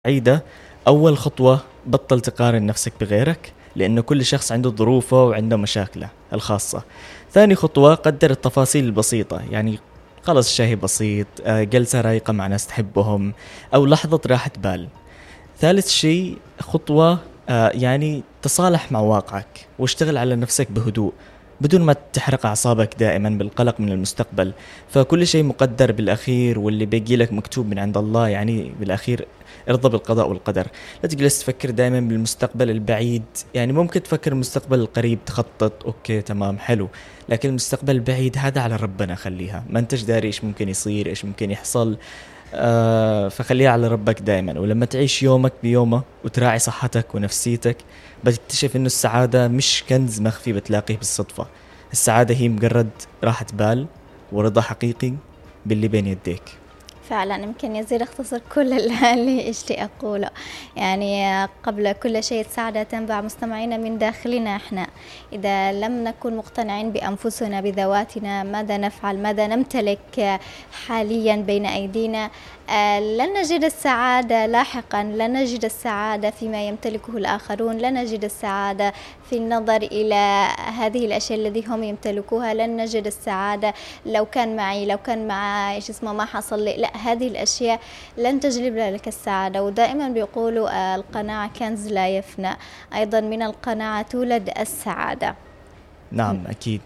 عيدة. أول خطوة بطل تقارن نفسك بغيرك، لأنه كل شخص عنده ظروفه وعنده مشاكله الخاصة. ثاني خطوة قدر التفاصيل البسيطة، يعني خلص شاي بسيط، جلسة رايقة مع ناس تحبهم، أو لحظة راحة بال. ثالث شيء خطوة يعني تصالح مع واقعك واشتغل على نفسك بهدوء بدون ما تحرق أعصابك دائما بالقلق من المستقبل. فكل شيء مقدر بالأخير، واللي بيجي لك مكتوب من عند الله، يعني بالأخير ارضى بالقضاء والقدر. لا تجلس تفكر دائما بالمستقبل البعيد، يعني ممكن تفكر المستقبل القريب، تخطط اوكي تمام حلو، لكن المستقبل البعيد هذا على ربنا خليها، ما انتش داري ايش ممكن يصير ايش ممكن يحصل. فخليها على ربك دائما. ولما تعيش يومك بيومه وتراعي صحتك ونفسيتك، بتكتشف انه السعادة مش كنز مخفي بتلاقيه بالصدفة. السعادة هي مجرد راحة بال ورضا حقيقي باللي بين يديك. فعلا يمكن يزيد اختصر كل اللي اشتي أقوله. يعني قبل كل شيء السعادة تنبع مستمعين من داخلنا احنا. إذا لم نكن مقتنعين بأنفسنا بذواتنا، ماذا نفعل، ماذا نمتلك حاليا بين أيدينا، لن نجد السعادة لاحقا، لن نجد السعادة فيما يمتلكه الآخرون، لن نجد السعادة في النظر إلى هذه الأشياء التي هم يمتلكوها، لن نجد السعادة لو كان معي، لو كان مع إيش اسمه ما حصل لي. لا، هذه الأشياء لن تجلب لك السعادة. ودائما بيقولوا القناعة كنز لا يفنى. أيضا من القناعة تولد السعادة. نعم أكيد.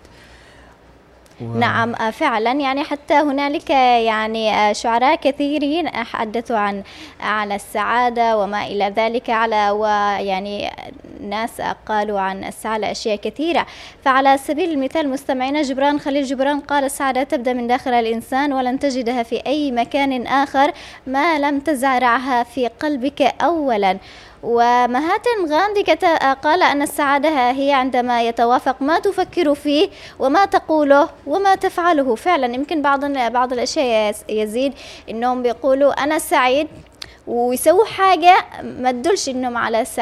نعم فعلا. يعني حتى هنالك يعني شعراء كثيرين حدثوا عن السعادة وما إلى ذلك، على ويعني ناس قالوا عن السعادة أشياء كثيرة. فعلى سبيل المثال مستمعينا، جبران خليل جبران قال: السعادة تبدأ من داخل الإنسان ولن تجدها في أي مكان آخر ما لم تزرعها في قلبك أولا. ومهاتما غاندي قال أن السعادة هي عندما يتوافق ما تفكر فيه وما تقوله وما تفعله. فعلا يمكن بعض الأشياء يزيد إنهم بيقولوا أنا سعيد ويسووا حاجة ما تدلش إنهم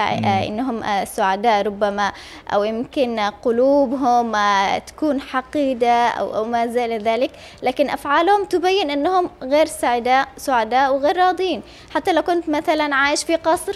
إنهم سعداء ربما، أو يمكن قلوبهم تكون حقيدة أو ما زال ذلك، لكن أفعالهم تبين إنهم غير سعداء وغير راضين. حتى لو كنت مثلا عايش في قصر،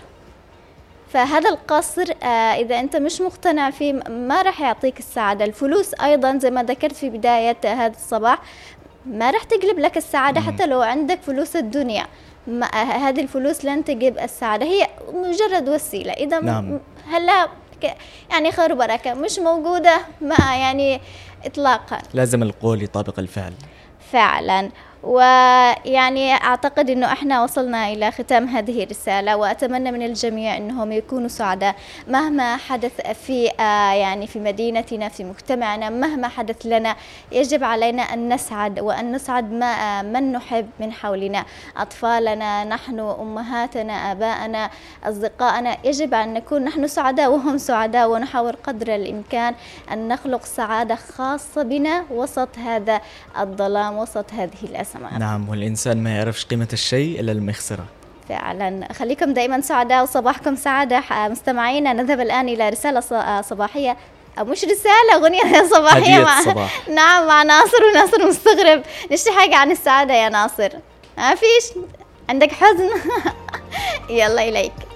فهذا القصر إذا أنت مش مقتنع فيه ما راح يعطيك السعادة. الفلوس أيضا زي ما ذكرت في بداية هذا الصباح ما راح تقلب لك السعادة. حتى لو عندك فلوس الدنيا، هذه الفلوس لن تجيب السعادة، هي مجرد وسيلة. إذا نعم. هلا يعني خير وبركة مش موجودة ما يعني إطلاقا. لازم القول يطابق الفعل. فعلا. ويعني أعتقد أنه إحنا وصلنا إلى ختام هذه الرسالة، وأتمنى من الجميع أنهم يكونوا سعداء مهما حدث في يعني في مدينتنا، في مجتمعنا، مهما حدث لنا. يجب علينا أن نسعد، وأن نسعد من نحب من حولنا، أطفالنا، نحن، أمهاتنا، آباءنا، أصدقائنا. يجب أن نكون نحن سعداء وهم سعداء، ونحاول قدر الإمكان أن نخلق سعادة خاصة بنا وسط هذا الظلام، وسط هذه الأزمات. نعم، والإنسان ما يعرفش قيمة الشيء إلا لما يخسره. فعلا. خليكم دائما سعداء وصباحكم سعادة. مستمعينا، نذهب الآن إلى رسالة صباحية، أو مش رسالة، أغنية صباحية مع نعم مع ناصر. وناصر مستغرب نشتي حاجة عن السعادة يا ناصر؟ ما فيش عندك حزن؟ يلا إليك.